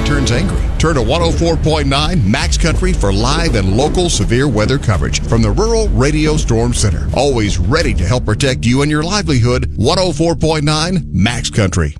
turns angry. Turn to 104.9 Max Country for live and local severe weather coverage from the Rural Radio Storm Center. Always ready to help protect you and your livelihood. 104.9 Max Country.